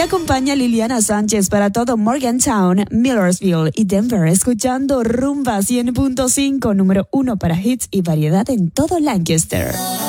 acompaña Liliana Sánchez para todo Morgantown, Millersville y Denver, escuchando Rumba 100.5, número 1 para hits y variedad en todo Lancaster.